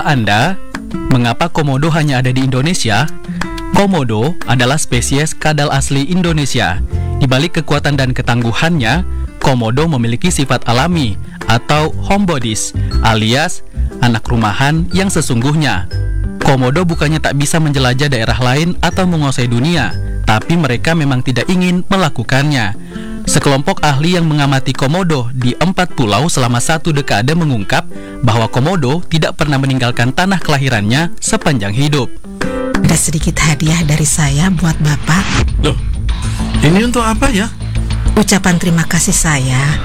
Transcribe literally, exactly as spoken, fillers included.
Tahukah Anda mengapa komodo hanya ada di Indonesia? Komodo adalah spesies kadal asli Indonesia. Di balik kekuatan dan ketangguhannya, komodo memiliki sifat alami atau homebodies, alias anak rumahan yang sesungguhnya. Komodo bukannya tak bisa menjelajah daerah lain atau menguasai dunia, tapi mereka memang tidak ingin melakukannya. Sekelompok ahli yang mengamati komodo di empat pulau selama satu dekade mengungkap bahwa komodo tidak pernah meninggalkan tanah kelahirannya sepanjang hidup. Ada sedikit hadiah dari saya buat Bapak. Loh, ini untuk apa ya? Ucapan terima kasih saya